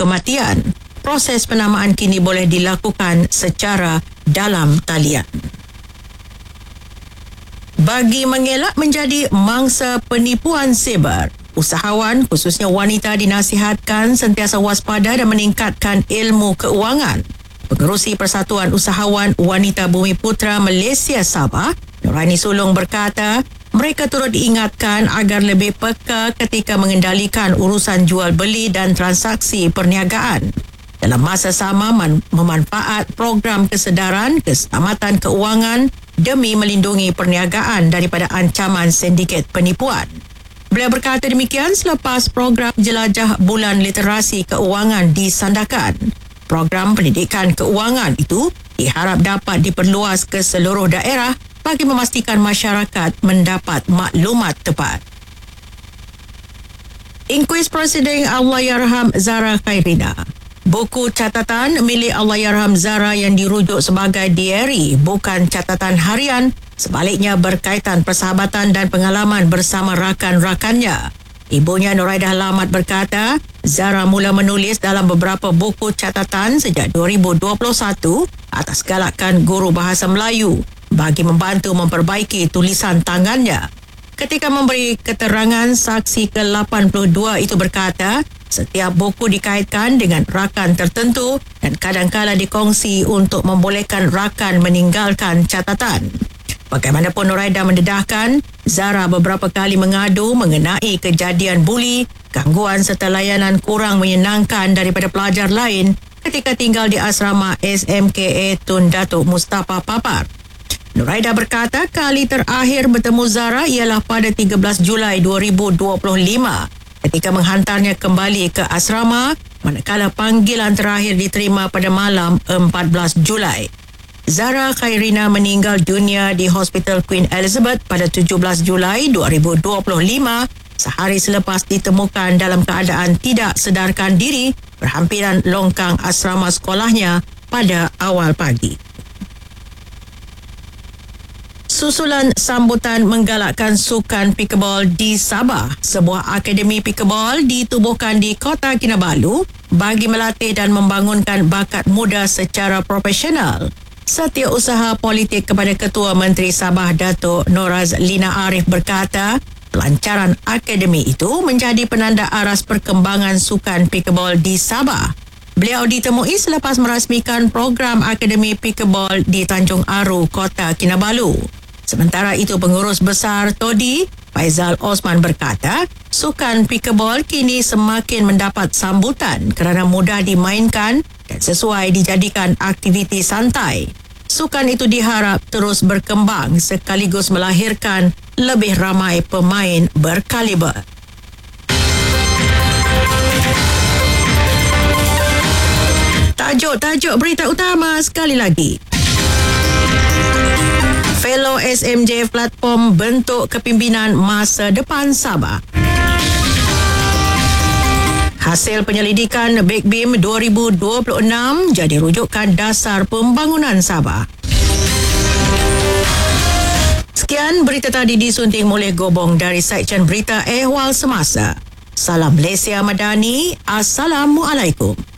kematian. Proses penamaan kini boleh dilakukan secara dalam talian. Bagi mengelak menjadi mangsa penipuan siber, usahawan khususnya wanita dinasihatkan sentiasa waspada dan meningkatkan ilmu keuangan. Pengerusi Persatuan Usahawan Wanita Bumiputra Malaysia Sabah, Nuraini Sulong berkata, mereka turut diingatkan agar lebih peka ketika mengendalikan urusan jual beli dan transaksi perniagaan. Dalam masa sama memanfaat program kesedaran keselamatan keuangan demi melindungi perniagaan daripada ancaman sindiket penipuan. Beliau berkata demikian selepas program Jelajah Bulan Literasi Keuangan disandarkan. Program pendidikan keuangan itu diharap dapat diperluas ke seluruh daerah bagi memastikan masyarakat mendapat maklumat tepat. Inkuis Presiden Allahyarham Zara Khairina. Buku catatan milik Allahyarham Zara yang dirujuk sebagai diary bukan catatan harian, sebaliknya berkaitan persahabatan dan pengalaman bersama rakan-rakannya. Ibunya Nuraidah Lamat berkata, Zara mula menulis dalam beberapa buku catatan sejak 2021 atas galakan guru bahasa Melayu bagi membantu memperbaiki tulisan tangannya. Ketika memberi keterangan, saksi ke-82 itu berkata, setiap buku dikaitkan dengan rakan tertentu dan kadang-kala dikongsi untuk membolehkan rakan meninggalkan catatan. Bagaimanapun Nuraidah mendedahkan, Zara beberapa kali mengadu mengenai kejadian buli, gangguan serta layanan kurang menyenangkan daripada pelajar lain ketika tinggal di asrama SMKA Tun Datuk Mustafa Papar. Nuraidah berkata kali terakhir bertemu Zara ialah pada 13 Julai 2025 ketika menghantarnya kembali ke asrama manakala panggilan terakhir diterima pada malam 14 Julai. Zara Khairina meninggal dunia di Hospital Queen Elizabeth pada 17 Julai 2025 sehari selepas ditemukan dalam keadaan tidak sedarkan diri berhampiran longkang asrama sekolahnya pada awal pagi. Susulan sambutan menggalakkan sukan pikebol di Sabah, sebuah akademi pikebol ditubuhkan di Kota Kinabalu bagi melatih dan membangunkan bakat muda secara profesional. Setiausaha politik kepada Ketua Menteri Sabah Datuk Noraz Lina Arif berkata, pelancaran akademi itu menjadi penanda aras perkembangan sukan pikebol di Sabah. Beliau ditemui selepas merasmikan program akademi pikebol di Tanjung Aru, Kota Kinabalu. Sementara itu, pengurus besar TODI, Faizal Osman berkata, sukan pikebol kini semakin mendapat sambutan kerana mudah dimainkan dan sesuai dijadikan aktiviti santai. Sukan itu diharap terus berkembang sekaligus melahirkan lebih ramai pemain berkaliber. Tajuk berita utama sekali lagi. Fellow SMJ Platform bentuk kepimpinan masa depan Sabah. Hasil penyelidikan Big Beam 2026 jadi rujukan dasar pembangunan Sabah. Sekian berita tadi disunting oleh Gobong dari Seksyen Berita Ehwal Semasa. Salam Malaysia Madani. Assalamualaikum.